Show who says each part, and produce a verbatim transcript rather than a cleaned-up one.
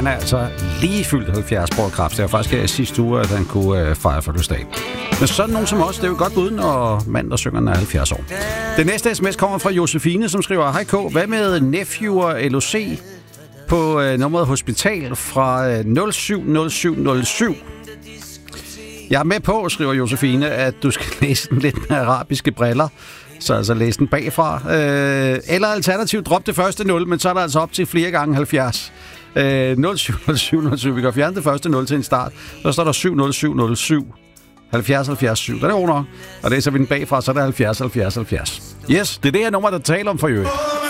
Speaker 1: Han er altså lige fyldt halvfjerds på Krabs. Det var faktisk her sidste uge, at han kunne øh, fejre fødselsdag. Men sådan nogen som os, det er jo godt bud, når mand, der synger, er halvfjerds år. Den næste sms kommer fra Josefine, som skriver: Hej K, hvad med Nephew og L O C på øh, nummeret Hospital fra øh, nul syv nul syv nul syv? Jeg er med på, skriver Josefine, at du skal læse den lidt med arabiske briller. Så altså læse den bagfra. Øh, eller alternativt drop det første nul, men så er der altså op til flere gange halvfjerds. Øh, nul syv nul syv nul syv. Vi kan fjerne det første nul til en start. Så står der syv nul syv nul syv. halvfjerds halvfjerds syv. Den er god nok. Og læser vi den bagfra, så er der halvfjerds halvfjerds halvfjerds. Yes, det er det her nummer, der taler om for øvrigt.